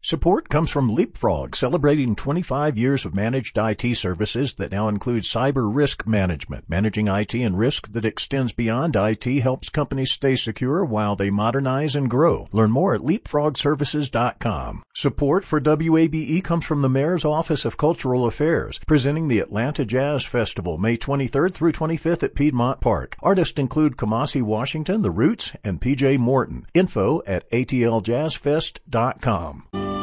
Support comes from Leapfrog, celebrating 25 years of managed IT services that now include cyber risk management. Managing IT and risk that extends beyond IT helps companies stay secure while they modernize and grow. Learn more at leapfrogservices.com. Support for WABE comes from the Mayor's Office of Cultural Affairs, presenting the Atlanta Jazz Festival, May 23rd through 25th at Piedmont Park. Artists include Kamasi Washington, The Roots, and PJ Morton. Info at atljazfest.com.